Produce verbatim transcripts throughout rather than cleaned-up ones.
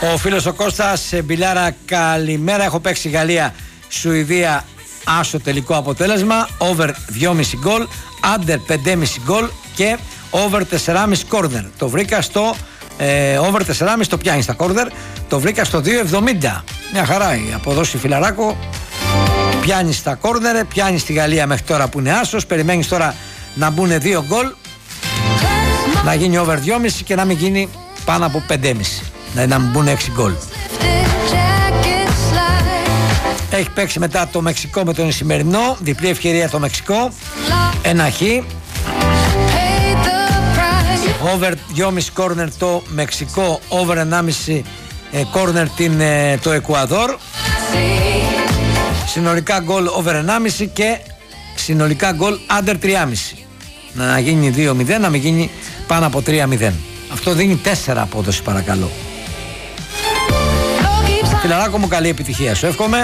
Ο φίλος ο Κώστας, Μπιλάρα, καλημέρα. Έχω παίξει Γαλλία, Σουηδία, άσο τελικό αποτέλεσμα. Over δυόμισι γκολ, under πέντε κόμμα πέντε γκολ και over τέσσερα κόμμα πέντε κόρνερ. Το βρήκα στο ε, over τέσσερα κόμμα πέντε, το πιάνει στα κόρνερ. Το βρήκα στο δύο εβδομήντα. Μια χαρά η αποδόση, φιλαράκο. Πιάνει στα κόρνερ, πιάνει στη Γαλλία μέχρι τώρα που είναι άσος. Περιμένει τώρα να μπουν δύο γκολ, να γίνει over δυόμισι και να μην γίνει πάνω από πέντε κόμμα πέντε. Δηλαδή να μην μπουν έξι γκολ. Έχει παίξει μετά το Μεξικό με τον Ισημερινό. Διπλή ευκαιρία το Μεξικό. Ένα χ. Over δυόμισι κόρνερ το Μεξικό. Over ενάμισι κόρνερ την, το Εκουαδόρ. Συνολικά γκολ over ενάμισι και συνολικά γκολ under τρία κόμμα πέντε. Να γίνει δύο μηδέν, να μην γίνει πάνω από τρία μηδέν. Αυτό δίνει τέσσερα απόδοση, παρακαλώ. Φιλαράκο μου, καλή επιτυχία σου εύχομαι.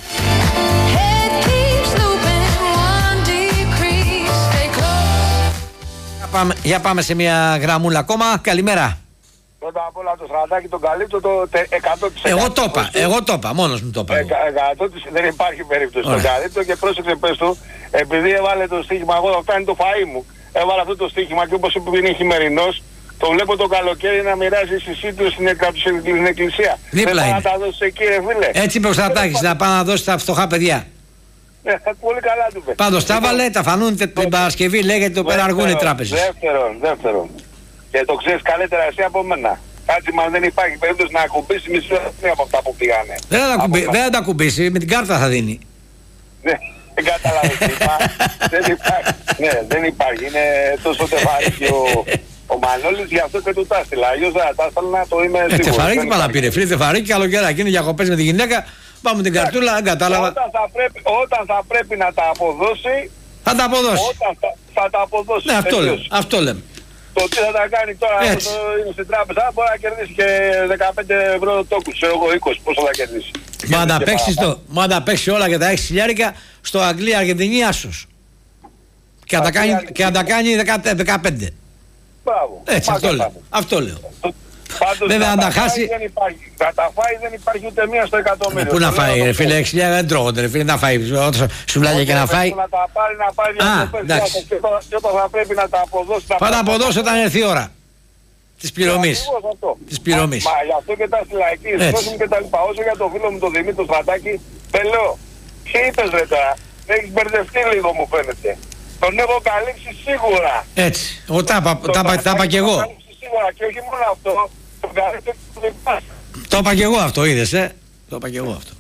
Για πάμε, για πάμε σε μια γραμμούλα ακόμα. Καλημέρα. Πρώτα απ' όλα το στρατάκι τον καλύπτω το εκατό τοις εκατό. Εγώ το είπα, εγώ το είπα, μόνος μου το είπα. εκατό τοις εκατό δεν υπάρχει περίπτωση. Τον καλύπτω και πρόσεξε, πες του, επειδή έβαλε το στοίχημα, εγώ θα φτάνει το φαΐ μου. Έβαλε αυτό το στοίχημα και όπως είπε είναι χειμερινός, το βλέπω το καλοκαίρι να μοιράζει συσίτιο στην, στην εκκλησία. Δίπλα δεν είναι. να τα δώσεις εκεί, ρε φίλε. Έτσι είπε ο Στρατάκης, να πάει να δώσει τα φτωχά παιδιά. Ναι, πολύ καλά του είπε. Πάντως τα έβαλε, τα φανούν την Παρασκευή, λέγεται το πέρα αργούν οι τράπεζες. Δεύτερον, δεύτερον. Και το ξέρεις καλύτερα εσύ από μένα. Κάτι μα δεν υπάρχει περίπτωση να ακουμπήσει μισή ώρα από αυτά που πήγανε. Δεν θα τα, κουμπί, δεν θα τα ακουμπήσει, με την κάρτα θα δίνει. Ναι, δεν καταλαβαίνεις. Δεν υπάρχει. Ναι, δεν υπάρχει. Είναι τόσο τεφαρίκι ο, ο Μανώλης, γι' αυτό και του τα στείλα. Αλλιώς δεν τα στείλα, το είμαι ε, σίγουρος. Τεφαρίκι πάνω πήρε, φίλε, τεφαρίκι, καλοκαιράκι είναι διακοπές με τη γυναίκα. Πάμε την καρτούλα, δεν κατάλαβα. Όταν θα πρέπει, όταν θα πρέπει να τα αποδώσει, θα τα αποδώσει. Όταν θα, θα τα αποδώσει. Ναι, αυτό λέμε. Αυτό λέμε. Το τι θα τα κάνει τώρα όσο είναι στην τράπεζα μπορεί να κερδίσει και δεκαπέντε ευρώ τόκους, ξέρω εγώ είκοσι, πόσο θα κερδίσει. Μα να παίξει το, μα να παίξει όλα και τα έξι χιλιάρικα στο Αγγλία Αργεντινή άσος. Και να τα κάνει, και να τα κάνει δεκαπέντε. Μπράβο. Έτσι, αυτό λέω. Αυτό λέω. Πάντως, βέβαια αν τα χάσει. Δεν υπάρχει. Θα τα φάει δεν υπάρχει ούτε μία στο εκατομμύριο. Πού να φάει, ρε φίλε, έξι χιλιάρικα δεν τρώγονται, ρε φίλε, να φάει. Σουβλάκια και να φάει. Να τα πάρει, να πάρει διακοπές και όταν θα πρέπει να τα αποδώσει. Θα τα αποδώσει όταν έρθει η ώρα της πληρωμής. Της πληρωμής. Μα γι' αυτό και τα συλλαϊκή, δώσουν και τα λοιπά. Όσο για το φίλο μου τον Δημήτρη Στρατάκη, δεν λέω. Τι είπες ρε τώρα, έχεις μπερδευτεί λίγο μου φαίνεται. Τον έχω καλύψει σίγουρα. Έτσι, εγώ τα είπα και εγώ. Και όχι μόνο αυτό, τον καλύπτει το διπάς. Το είπα και εγώ αυτό, είδες, ε. Το είπα και εγώ αυτό.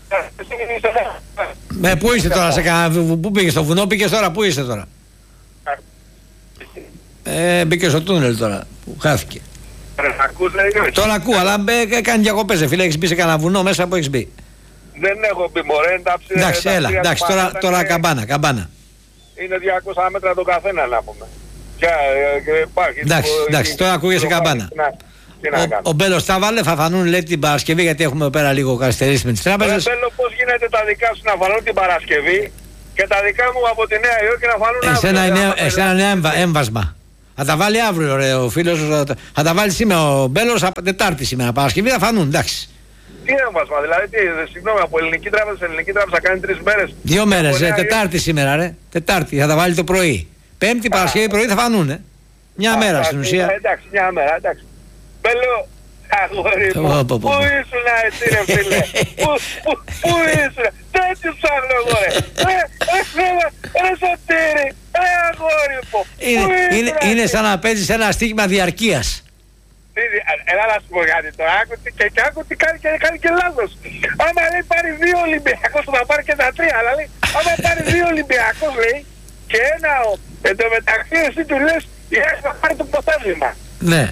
Με πού είστε τώρα, σε κανένα, πού πήγες στο βουνό, πήγες τώρα, πού είστε τώρα. Ε, μπήκε στο τούνελ τώρα, που χάθηκε. Τώρα ακούω, αλλά κάνει διακοπές, φίλε, έχεις μπει σε κανένα βουνό μέσα που έχεις μπει. Δεν έχω μπει μωρέ, εντάξει, εντάξει, έλα, εντάξει, τώρα, τώρα είναι... καμπάνα, καμπάνα. Είναι διακόσια μέτρα το καθένα να πούμε. Και, και υπάρχει, εντάξει, που, εντάξει, τώρα ακούγεσαι καμπάνα. Ο, ο Μπέλος τα βάλε, θα φανούν λέει την Παρασκευή γιατί έχουμε εδώ πέρα λίγο καθυστερήσει με τις τράπεζες. Θέλω πώς γίνεται τα δικά σου να φανούν την Παρασκευή και τα δικά μου από τη Νέα Υόρκη να φανούν εσένα αύριο. Είναι, εσένα είναι έμβα, έμβασμα. Θα τα βάλει αύριο ρε, ο φίλος, θα τα βάλει σήμερα ο Μπέλος, Τετάρτη σήμερα, Παρασκευή θα φανούν, εντάξει. Τι έμβασμα, δηλαδή, τι, συγγνώμη, από ελληνική τράπεζα σε ελληνική τράπεζα κάνει τρεις μέρες. Δύο μέρες, ρε, Τετάρτη σήμερα, ρε. Τετάρτη, θα τα βάλει το πρωί. Πέμπτη, Παρασκευή πρωί θα φανούν, ε. Μια α, μέρα στην ουσία. Εντάξει, μια μέρα, εντάξει. Μπέλο, αγόρι μου, πού ήσουν έτσι ρε φίλε, πού ήσουν, δεν τι ψάχνω εγώ ρε, ρε Σωτήρη, ρε αγόρι μου, είναι σαν να παίζεις ένα στοίχημα διαρκείας. Έλα να σου πω κάτι τώρα, και άκου τι κάνει και κάνει και λάθος. Άμα λέει πάρει δύο Ολυμπιακός, θα πάρει και τα τρία, αλλά λέει, άμα πάρει δύο Ολυμπιακός λέει, και ένα, εν τω μεταξύ εσύ του λες, η Άκη θα πάρει το πρωτάθλημα. Ναι.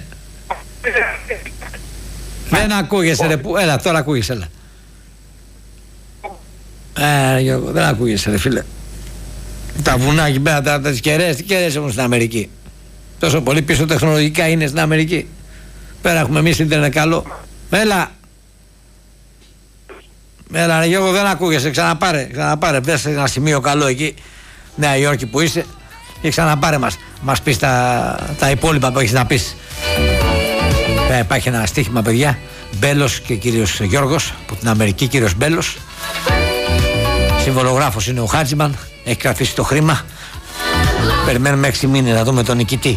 Δεν ακούγεσαι ρε, που... έλα τώρα ακούγεσαι, έλα. Ε, Γιώργο, δεν ακούγεσαι ρε φίλε. Τα βουνά εκεί πέρα, τα, τις κεραίες, τι κεραίες έχουν στην Αμερική. Τόσο πολύ πίσω τεχνολογικά είναι στην Αμερική. Πέρα έχουμε εμείς ίντερνετ καλό. Έλα. Έλα ρε Γιώργο, δεν ακούγεσαι, ξαναπάρε, ξαναπάρε. Πες ένα σημείο καλό εκεί, Νέα Υόρκη που είσαι, και ξαναπάρε μας, μας πεις τα, τα υπόλοιπα που έχεις να πεις. Ε, υπάρχει ένα στοίχημα παιδιά, Μπέλος και κύριος Γιώργος από την Αμερική, κύριος Μπέλος. Συμβολογράφος είναι ο Χάτζιμαν, έχει κρατήσει το χρήμα. Περιμένουμε έξι μήνες να δούμε τον νικητή.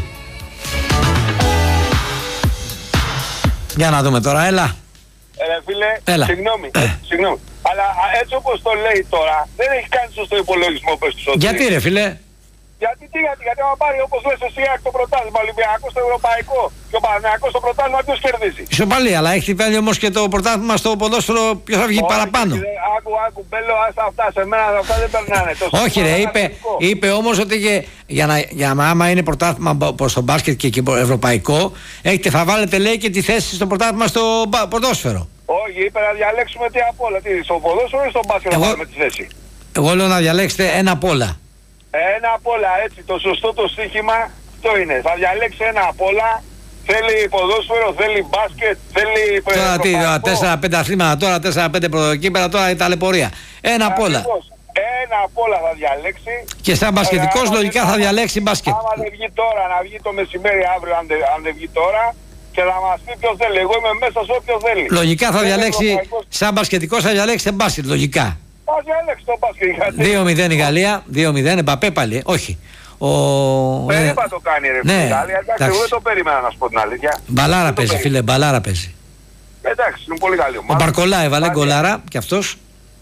Για να δούμε τώρα, έλα. Ε, φίλε, έλα. Συγγνώμη, ε. συγγνώμη. Αλλά έτσι όπως το λέει τώρα, δεν έχει κάνει σωστό υπολογισμό πες τους. Γιατί ρε φίλε? Γιατί τι, γιατί, γιατί άμα πάρει όπως λες εσύ το πρωτάθλημα, Ολυμπιακό στο Ευρωπαϊκό και ο Παναθηναϊκός στο πρωτάθλημα, ποιος κερδίζει? Ισοπαλία, αλλά έχει βάλει όμως και το πρωτάθλημα στο ποδόσφαιρο, ποιος θα βγει oh, παραπάνω? Ρε, άκου, άκου, μπέλο, άστα αυτά, σε μένα αυτά δεν περνάνε. Όχι ρε, είπε, είπε όμως ότι και, για να, για να άμα είναι πρωτάθλημα στο μπάσκετ και, και ευρωπαϊκό, έχετε, θα βάλετε λέει και τη θέση στο πρωτάθλημα στο ποδόσφαιρο. Όχι, είπε να διαλέξουμε τι απ' όλα, τι, στο ποδόσφαιρο ή στο μπάσκετ να βάλουμε τη θέση? Εγώ λέω να διαλέξετε ένα απ' όλα. Ένα απ' όλα, έτσι, το σωστό το στοίχημα αυτό είναι. Θα διαλέξει ένα απ' όλα. Θέλει ποδόσφαιρο, θέλει μπάσκετ, θέλει τώρα τι, τέσσερα πέντε αθλήματα, τώρα τέσσερα πέντε πρωτοκύπερα, τώρα η ταλαιπωρία. Ένα απ' όλα. Ένα απ' όλα θα διαλέξει. Και σαν μπασκετικός λογικά θα διαλέξει μπάσκετ. Άμα δεν βγει τώρα, να βγει το μεσημέρι αύριο, αν δεν, αν δεν βγει τώρα, και θα μας πει ποιος θέλει. Εγώ είμαι μέσα σε όποιο θέλει. Λογικά θα διαλέξει, σαν μπασκετικός θα διαλέξει μπάσκετ, λογικά. Θα διαλέξει το μπάσκετ. δύο μηδέν η Γαλλία, δύο μηδέν, Εμπαπέ πάλι, όχι. Ο... Περίπα το κάνει ρε ναι, φίλε. Εντάξει, εγώ δεν το περίμενα να σου πω την αλήθεια. Μπαλάρα παίζει φίλε, μπαλάρα παίζει. Εντάξει, είναι πολύ καλή ομάδα. Ο Μπαρκολά έβαλε γκολάρα κι αυτός.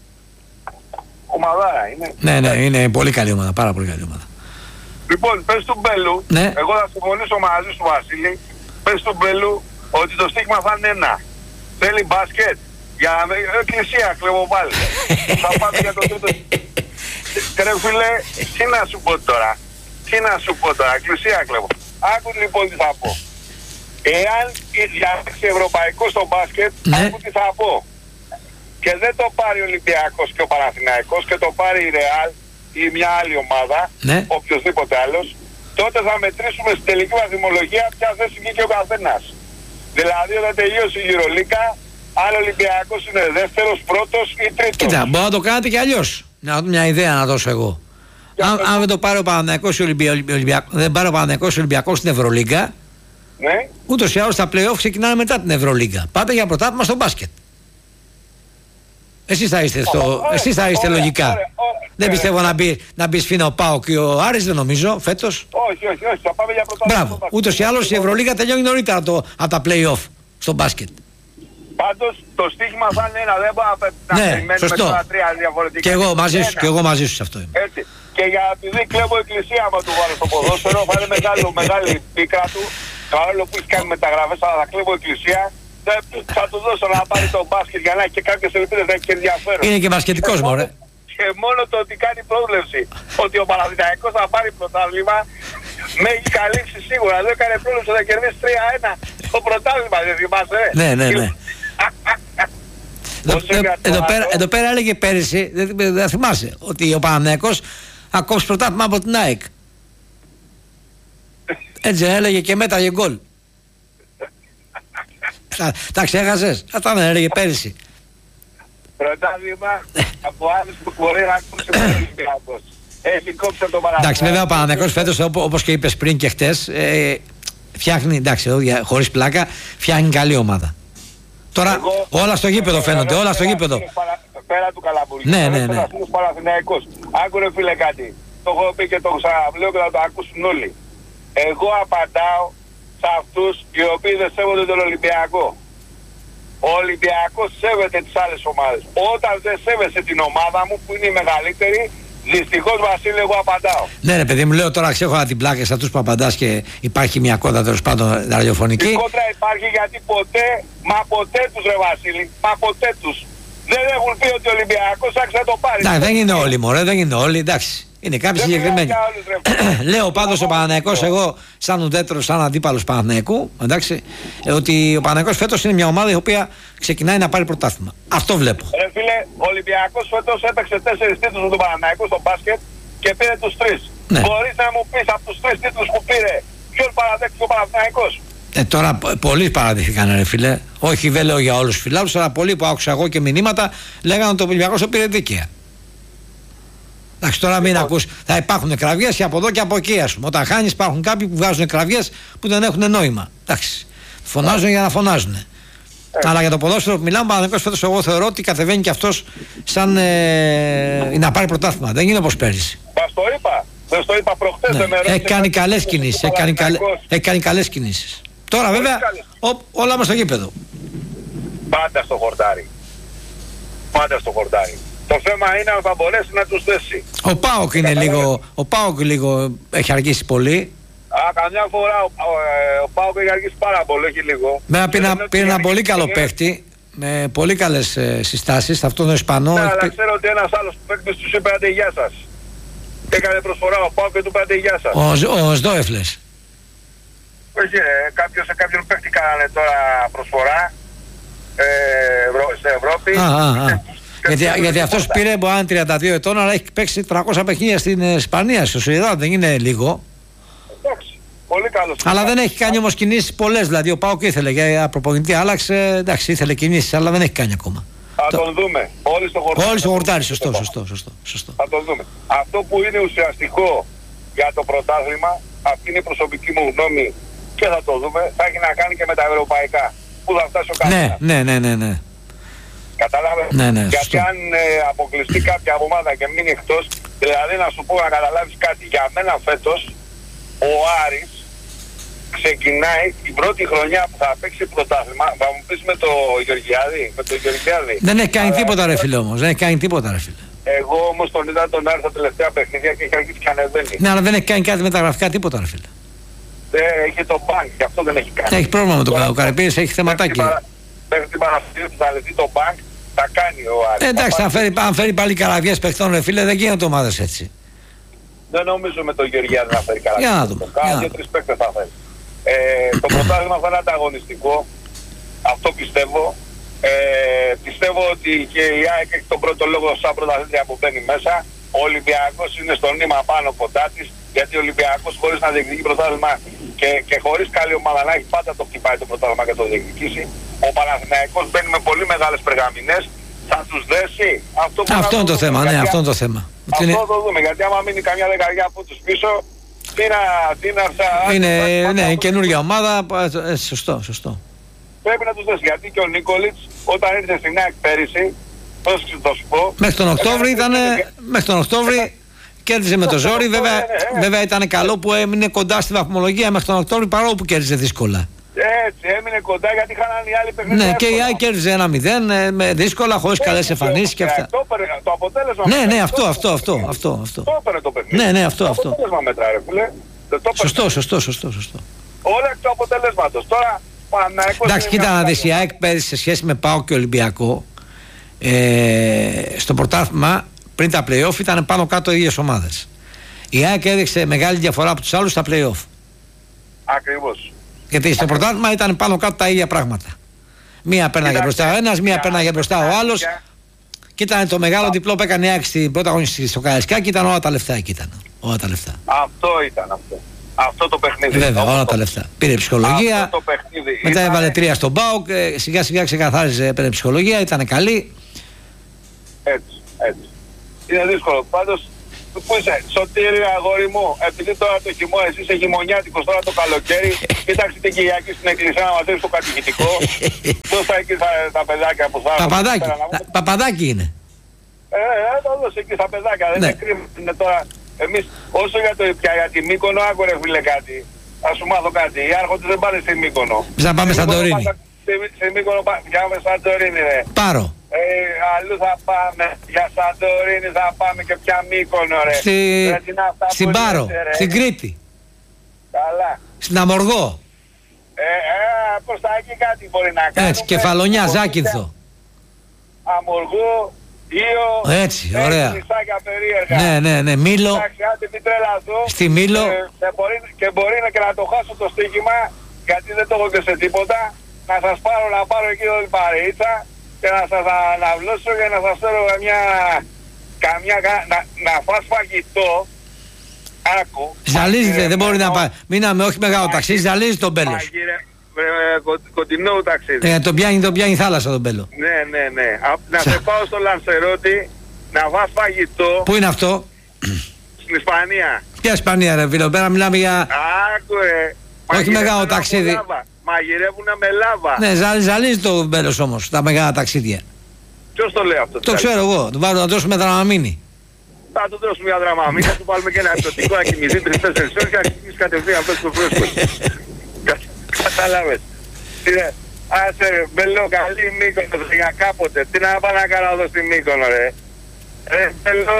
Ομαδάρα είναι. Ναι, ναι, είναι πολύ καλή ομάδα, πάρα πολύ καλή ομάδα. Λοιπόν, πες του Μπέλου, ναι. Εγώ θα συμφωνήσω μαζί σου Βασίλη. Πες του Μπέλου ότι το στίγμα θα είναι ένα. Θέλει μπάσκετ. Για να με... Εκκλησία, κλέβω πάλι. Θα πάμε για το τρίτο. Κρε φίλε, τι να σου πω τώρα. Τι να σου πω τώρα, εκκλησία κλέβω. Άκου λοιπόν τι θα πω. Εάν διαλέξει ευρωπαϊκό στο μπάσκετ, ναι. Άκου τι θα πω. Και δεν το πάρει ο Ολυμπιακός και ο Παναθηναϊκός και το πάρει η Ρεάλ ή μια άλλη ομάδα, ναι. Οποιοσδήποτε άλλος, τότε θα μετρήσουμε στην τελική βαθμολογία ποια θέση βγήκε ο καθένας. Δηλαδή όταν τελείωσε η Euroliga, αν ο Ολυμπιακός είναι δεύτερος, πρώτος ή τρίτος. Κοίτα, μπορεί να το κάνετε κι αλλιώς. Μια ιδέα να δώσω εγώ. Αν, αν δεν το πάρει ο Παναθηναϊκός Ολυμπιακός, δεν πάρει ο Παναθηναϊκός Ολυμπιακός στην Ευρωλίγκα, ναι. Ούτως ή άλλως τα play-off ξεκινάνε μετά την Ευρωλίγκα. Πάτε για πρωτάθλημα στο μπάσκετ. Εσείς θα είστε, στο, ωραία, εσείς θα είστε ωραία, λογικά. Ωραία, ωραία, δεν πιστεύω ωραία. να μπει, να μπει σφίνα ο ΠΑΟΚ και ο Άρης, δεν νομίζω, φέτος. Όχι, όχι, όχι, θα πάμε για πρωτάθλημα. Μπράβο. Ούτως ή άλλως η Ευρωλίγκα τελειώνει νωρίτερα το, από τα play-off στο μπάσκετ. Πάντως το στοίχημα θα είναι ένα, δεν μπορούμε να ναι, περιμένουμε τώρα τρία διαφορετικά. Και εγώ μαζί σου, και εγώ μαζί σου σε αυτό είμαι. Έτσι. Και για επειδή κλέβω εκκλησία άμα του βάλω στο ποδόσφαιρο, θα είναι μεγάλο, μεγάλη πίκρα του. Παρόλο που έχει κάνει μεταγραφές, αλλά θα κλέβω εκκλησία. Θα του δώσω να πάρει το μπάσκετ για να έχει και κάποιες ελπίδες να έχει και ενδιαφέρον. Είναι και μπασκετικός μωρέ. Και μόνο το ότι κάνει πρόβλεψη ότι ο Παναθηναϊκός θα πάρει πρωτάθλημα με έχει καλύψει σίγουρα. Δεν έκανε πρόβλεψη να κερδίσει τρία ένα το πρωτάθλημα, δεν θυμάσαι? Ναι, ναι, ναι. Εδώ, εδώ, πέρα, εδώ πέρα έλεγε πέρυσι, δεν, δεν θυμάσαι, ότι ο Παναθηναϊκός θα κόψει πρωτάθλημα από την ΑΕΚ. Έτσι έλεγε και μέταγε γκολ. τα, τα ξέχασες? Αυτά δεν έλεγε πέρυσι. Πρωτάθλημα από άλλους που μπορεί να κόψει ο Ολυμπιακός. Έχει κόψει τον Παναθηναϊκό. Εντάξει, βέβαια ο Παναθηναϊκός φέτος, όπως και είπες πριν και χτες, ε, φτιάχνει, εντάξει, χωρίς πλάκα, φτιάχνει καλή ομάδα. Τώρα εγώ, όλα στο γήπεδο φαίνονται, όλα στο γήπεδο. Πέρα του Καλαμπουργίου. Ναι, ναι, ναι. Παναθηναϊκός. Άκου ρε φίλε κάτι. Το έχω πει και το ξαναβλέω και θα το ακούσουν όλοι. Εγώ απαντάω σε αυτούς οι οποίοι δεν σέβονται τον Ολυμπιακό. Ο Ολυμπιακός σέβεται τις άλλες ομάδες. Όταν δεν σέβεσαι την ομάδα μου που είναι η μεγαλύτερη, δυστυχώς Βασίλη εγώ απαντάω. Ναι ρε παιδί μου, λέω τώρα ξέχωρα την πλάκα σε αυτούς που απαντάς και υπάρχει μια κόντρα τέλος πάντων ραδιοφωνική. Η κόντρα υπάρχει γιατί ποτέ, μα ποτέ τους ρε Βασίλη, μα ποτέ τους δεν έχουν πει ότι ο Ολυμπιακός άξιζε να το πάρει. Ναι, δεν είναι όλοι μωρέ, δεν είναι όλοι, εντάξει. Είναι κάποιοι συγκεκριμένοι. Λέω πάντως ο Παναθηναϊκός, εγώ σαν ουδέτερος, σαν αντίπαλος Παναθηναϊκού, εντάξει, ότι ο Παναθηναϊκός φέτος είναι μια ομάδα η οποία ξεκινάει να πάρει πρωτάθλημα. Αυτό βλέπω. Ρε φίλε, ο Ολυμπιακός φέτος έπαιξε τέσσερις τίτλους με τον Παναθηναϊκό στο μπάσκετ και πήρε τους τρεις. Ναι. Μπορείς να μου πεις από τους τρεις τίτλους που πήρε, ποιον παραδέχτηκε ο Παναθηναϊκός? Ε, τώρα πολλοί παραδείχθηκαν ρε φίλε. Όχι δεν λέω για όλους τους φιλάθλους, αλλά πολλοί που άκουσα εγώ και μηνύματα λέγανε ότι ο Ολυμπιακός το πήρε δίκαια. Εντάξει, τώρα μην ακούς, θα υπάρχουν κραυγές και από εδώ και από εκεί, ας πούμε. Όταν χάνεις, υπάρχουν κάποιοι που βγάζουν κραυγές που δεν έχουν νόημα. Εντάξει, φωνάζουν για να φωνάζουν. Έτσι. Αλλά για το ποδόσφαιρο που μιλάμε, Παναθηναϊκός φέτος εγώ θεωρώ ότι κατεβαίνει και αυτός σαν ε, να πάρει πρωτάθλημα. Δεν είναι όπως πέρυσι. Μας το είπα. Δεν το είπα προχτές. Ναι. Έχει κάνει καλές κινήσεις. Έχει κάνει, καλε, έχει κάνει καλές κινήσεις. Τώρα βέβαια ο, όλα μας στο γήπεδο. Πάντα στο χορτάρι. Πάντα στο χορτάρι. Το θέμα είναι αν θα μπορέσει να τους δέσει. Ο ΠΑΟΚ είναι λίγο, ο ΠΑΟΚ λίγο έχει αργήσει πολύ. Α, καμιά φορά ο, ο, ο Πάοκ έχει αργήσει πάρα πολύ, όχι λίγο. Βέβαια πήρε, πήρε ένα πολύ καλό παίχτη, με πολύ καλές ε, συστάσεις, αυτόν τον Ισπανό. Ναι, έχει... αλλά ξέρω ότι ένας άλλος παίκτης τους είπε άντε γεια σας. Έκανε προσφορά ο Πάοκ και του είπε άντε γεια σας. Ο, ο Σδόεφλες. Όχι, ε, κάποιος, σε κάποιον παίκτη κάνανε τώρα προσφορά ε, Ευρω, σε Ευρώπη. Α, α, α. γιατί γιατί αυτός πήρε, μπορεί να είναι τριάντα δύο ετών, αλλά έχει παίξει τριακόσια παιχνίδια στην Ισπανία, στο Σουηδά, δεν είναι λίγο. Εντάξει, πολύ καλός. Αλλά δεν έχει κάνει όμως κινήσεις πολλές, δηλαδή ο ΠΑΟΚ ήθελε, για προπονητή άλλαξε, εντάξει ήθελε κινήσεις, αλλά δεν έχει κάνει ακόμα. Θα το... τον δούμε. Όλοι στο χορτάρι. Όλοι στο χορτάρι, σωστό, σωστό, σωστό, σωστό. Θα τον δούμε. Αυτό που είναι ουσιαστικό για το πρωτάθλημα, αυτή είναι η προσωπική μου γνώμη και θα το δούμε, θα έχει να κάνει και με τα ευρωπαϊκά. Πού θα φτάσει ο καθένας. Ναι, ναι, ναι, ναι. Κατάλαβε. Ναι, ναι, γιατί σωστό. αν ε, αποκλειστεί κάποια ομάδα και μείνει εκτός, δηλαδή να σου πω να καταλάβεις κάτι, για μένα φέτος ο Άρης ξεκινάει την πρώτη χρονιά που θα παίξει πρωτάθλημα, θα μου πεις με το Γεωργιάδη, με το Γεωργιάδη. Δεν έχει κάνει Αλλά, τίποτα ρε φίλε όμως, δεν έχει κάνει τίποτα ρε φίλε. Εγώ όμως τον είδα τον Άρη στα τελευταία παιχνίδια και έχει αρχίσει και ανεβαίνει. Ναι, αλλά δεν έχει κάνει κάτι μεταγραφικά τίποτα ρε φίλε. Δεν έχει το μπανκ και αυτό δεν έχει κάνει. Έχει πρόβλημα με τον Καρυπίδης, έχει θεματάκι. Μέχρι την Παναθηναϊκή που θα λυθεί το μπανκ, θα κάνει ο Άρης. Ε, εντάξει, αν φέρει, αν φέρει πάλι καραβιές παιχτών ρε φίλε, δεν γίνονται ομάδες έτσι. Δεν νομίζω με τον Γεωργιάδη να φέρει καλά. Για να δούμε. Κάνα δύο-τρεις παίκτες θα φέρει. Ε, το πρωτάθλημα θα είναι ανταγωνιστικό. Αυτό πιστεύω. Ε, πιστεύω ότι και η ΑΕΚ έχει τον πρώτο λόγο σαν πρωταθλήτρια που μπαίνει μέσα. Ο Ολυμπιακός είναι στο νήμα πάνω κοντά της. Γιατί ο Ολυμπιακός χωρίς να διεκδικεί πρωτάθλημα και, και χωρίς καλή ομάδα να έχει πάντα το χτυπάει το πρωτάθλημα και το διεκδικήσει. Ο Παναθηναϊκός μπαίνει με πολύ μεγάλες περγαμηνές. Θα τους δέσει. Αυτό, αυτό είναι το θέμα, ναι, αυτό είναι το θέμα. Αυτό είναι... το δούμε, γιατί άμα μείνει καμιά δεκαριά από τους πίσω, τι να, τι να αυτά... Είναι, ναι, η καινούργια ομάδα, ε, σωστό, σωστό. Πρέπει να τους δώσει, γιατί και ο Νίκολιτς όταν ήρθε στην ΑΕΚ πέρυσι, πώς θα σου πω... Μέχρι τον Οκτώβρη ήταν, μέχρι τον Οκτώβρη κέρδιζε με το ζόρι, βέβαια, βέβαια ήταν καλό που έμεινε κοντά στη βαθμολογία μέχρι τον Οκτώβρη, παρόλο που κέρδιζε δύσκολα. Έτσι, έμεινε κοντά γιατί είχαν οι άλλοι παιχνίδια. Ναι, και η ΑΕΚ κέρδιζε ένα μηδέν με δύσκολα, χωρίς καλές εμφανίσεις και αυτά. Το αποτέλεσμα. Ναι, ναι, αυτό, αυτό, αυτό, αυτό, αυτό. Το έπαιρνε το παιχνίδι. Ναι, ναι, αυτό, αυτό. Το αποτέλεσμα μετράει, ρε φίλε. Σωστό, σωστό, σωστό, σωστό. Όλα εκ του αποτελέσματος. Τώρα, Παναθηναϊκός. Εντάξει, κοίτα να δεις, η ΑΕΚ πέρυσι σε σχέση με ΠΑΟΚ και Ολυμπιακό, ε, στο πρωτάθλημα πριν τα play-off ήταν πάνω κάτω οι ίδιες ομάδες. Η ΑΕΚ έδειξε μεγάλη διαφορά από τους άλλους στα play-off. Ακριβώς. Γιατί στο πρωτάθλημα ήταν πάνω κάτω τα ίδια πράγματα. Μία πέρναγε μπροστά ο ένας, μία πέρναγε μπροστά ο άλλος. Και ήταν το μεγάλο διπλό που έκανε η ΑΕΚ στην πρώτη αγωνιστική στο Καραϊσκάκι, ήταν όλα τα λεφτά εκεί ήταν. Όλα τα λεφτά. Αυτό ήταν αυτό. Αυτό το παιχνίδι. Βέβαια, όλα το... τα λεφτά. Πήρε ψυχολογία. Αυτό το παιχνίδι. Μετά ήταν... έβαλε τρία στον ΠΑΟΚ. Σιγά σιγά ξεκαθάριζε, έπαιρνε ψυχολογία, ήταν καλή. Έτσι, έτσι. Είναι δύσκολο. Πάντως, πού είσαι, Σωτήρη αγόρι μου, επειδή τώρα το χειμώνα, εσύ είσαι χειμωνιάτικος, τώρα το καλοκαίρι, κοίταξε την Κυριακή στην εκκλησία να μαθαίνεις το κατηχητικό. Δώσα εκεί τα, τα παιδάκια που θα... Παπαδάκι, παπαδάκι είναι. Ε, ε, το δώσε εκεί στα παιδάκια, δεν είναι κρίμα. Είναι τώρα, εμείς, όσο για το πια για τη Μύκονο, άκου ρε φίλε κάτι. Θα σου μάθω κάτι, οι άρχοντες δεν πάνε στη Μύκονο. Θα πάμε Σαντορίνη. Στη Μύκονο πάμε Σαντορίνη ρε. Πάρω. Ε, αλλού θα πάμε, για Σαντορίνη θα πάμε και πια Μύκονο ρε. Στη... ρε στην Πάρο, λέτε, στην Κρήτη. Καλά. Στην Αμοργό. Ε, ε, προς τα εκεί κάτι μπορεί να κάνουμε. Έτσι, Κεφαλονιά, Ζάκυνθο. Αμοργό, Ήο. Έτσι, ωραία. Περίεργα. Ναι, ναι, ναι, Μήλο. Εντάξει, άντε μην τρελαθώ. Στη Μήλο. Ε, και, μπορεί, και μπορεί να και να το χάσω το στοίχημα, γιατί δεν το έχω και σε τίποτα. Να σας πάρω, να πάρω εκεί όλη παρείτσα και να σας αναβλώσω και να σας φέρω καμιά, καμιά να, να φας φαγητό. Άκου. Ζαλίζεται, δεν μπορεί να πάει. Μείναμε, όχι μεγάλο ταξίδι, ζαλίζει τον Μπέλος. Κοντινό ταξίδι. Ε, τον πιάνει, τον πιάνει θάλασσα τον Μπέλο. Ναι, ναι, ναι. Να σε πάω στο Λανσερότη, να βάς φαγητό. Πού είναι αυτό? Στην Ισπανία. Ποια Ισπανία ρε φίλο, πέρα μιλάμε για... Άκουε. Όχι μεγάλο ταξίδι. μαγειρεύουν με λάβα. Ναι, ζαλ, ζαλίζει το Μπέλος όμως τα μεγάλα ταξίδια. Ποιος το λέει αυτό? Το ξέρω εγώ. Του βάλω να δώσουμε δραμαμίνη. Θα του δώσουμε μια δραμαμίνη, θα του βάλουμε και ένα επτωτικό να κοιμηθεί τρεις τέσσερις ώρες και να κοιμηθεί κατευθείαν πες στο φρέσκο. Κατάλαβες. Άσε ρε Μπέλο, καλή Μύκονος για κάποτε. Τι να πάω να κάνω εδώ στη Μύκονο ρε. Ρε Μπέλο.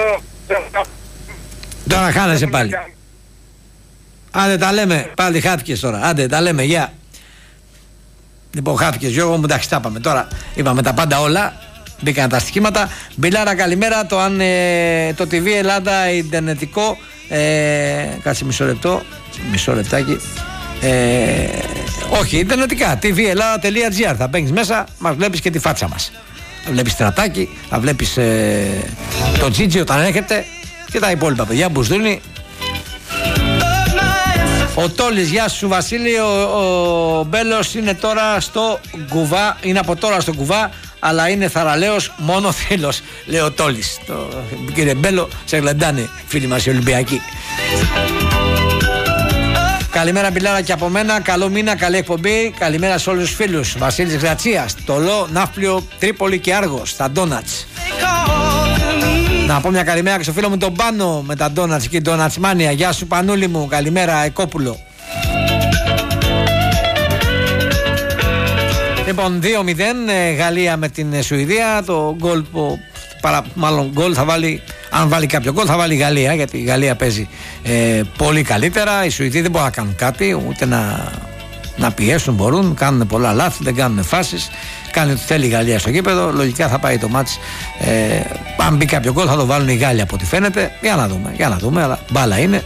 Τώρα χάνεσαι πάλι. Άντε τα λέμε, πάλι χάθηκες τώρα. Άντε τα λέμε, γεια. Λοιπόν, χάθηκες Γιώργο μου, εντάξει τα είπαμε. Τώρα είπαμε τα πάντα όλα. Μπήκαν τα στοιχήματα. Μπιλάρα, καλημέρα. Το αν ε, το τι βι Ελλάδα ιντερνετικό. Ε, κάτσε μισό λεπτό. Μισό λεπτάκι. Ε, όχι, ιντερνετικά. τι βι Ελλάδα τελεία τζι άρ. Θα μπαίνεις μέσα, μας βλέπεις και τη φάτσα μας. Θα βλέπεις στρατάκι, θα βλέπεις ε, το Τζίτζι όταν έρχεται και τα υπόλοιπα παιδιά. Μπουσδούνι. Ο Τόλης, γεια σου Βασίλη. Ο, ο Μπέλος είναι τώρα στο κουβά. Είναι από τώρα στο κουβά, αλλά είναι θαραλέος μόνο φίλος, λέει ο Τόλης. Το, κύριε Μπέλο, σε γλεντάνε φίλοι μας οι Ολυμπιακοί. Καλημέρα Μπιλάρα και από μένα. Καλό μήνα, καλή εκπομπή. Καλημέρα σε όλους τους φίλους. Βασίλης Γρατσίας, Τολό, Ναύπλιο, Τρίπολη και Άργος, στα ντόνατς. Να πω μια καλημέρα και στο φίλο μου τον Πάνο με τα ντόνατς και ντόνατς μάνια. Γεια σου Πανούλη μου, καλημέρα Εκόπουλο. Λοιπόν, δύο μηδέν Γαλλία με την Σουηδία. Το γκολ που παρα, μάλλον γκολ θα βάλει, αν βάλει κάποιο γκολ θα βάλει η Γαλλία, γιατί η Γαλλία παίζει ε, πολύ καλύτερα. Οι Σουηδοί δεν μπορούν να κάνουν κάτι, ούτε να, να πιέσουν μπορούν, κάνουν πολλά λάθη, δεν κάνουν φάσεις. Κάνει ό,τι θέλει η Γαλλία στο γήπεδο. Λογικά θα πάει το μάτς. Ε, αν μπει κάποιο γκολ θα το βάλουν οι Γάλλοι από ό,τι φαίνεται. Για να δούμε, για να δούμε, αλλά μπάλα είναι.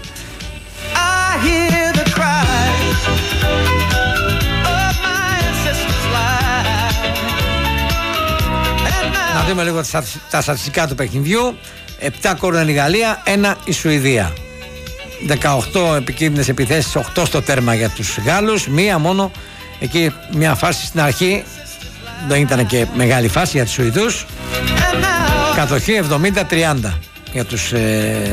Να δούμε λίγο τα στατιστικά του παιχνιδιού. επτά κόρνερ η Γαλλία, ένα η Σουηδία. δεκαοκτώ επικίνδυνες επιθέσεις, οκτώ στο τέρμα για τους Γάλλους. Μία μόνο, εκεί μια φάση στην αρχή. Δεν ήταν και μεγάλη φάση για τους Σουηδούς. Κατοχή εβδομήντα τριάντα για τους ε,